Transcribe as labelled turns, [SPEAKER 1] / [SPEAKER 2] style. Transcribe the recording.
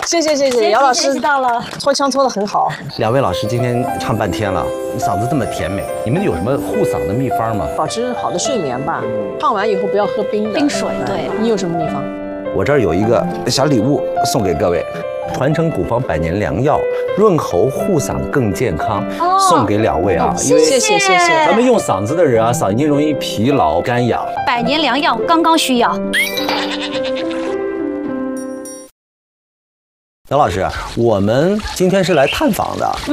[SPEAKER 1] 谢谢，姚老师
[SPEAKER 2] 学习到了。
[SPEAKER 1] 搓枪搓得很好。
[SPEAKER 3] 两位老师今天唱半天了，嗓子这么甜美，你们有什么护嗓的秘方吗？
[SPEAKER 1] 保持好的睡眠吧，唱完以后不要喝冰的
[SPEAKER 2] 冰水。对，
[SPEAKER 1] 你有什么秘方？
[SPEAKER 3] 我这儿有一个小礼物送给各位，传承古方百年良药，润喉护嗓更健康，送给两位啊！因为
[SPEAKER 1] 谢谢。
[SPEAKER 3] 咱们用嗓子的人啊，嗓音容易疲劳干痒，
[SPEAKER 2] 百年良药刚刚需要。
[SPEAKER 3] 姚老师，我们今天是来探访的，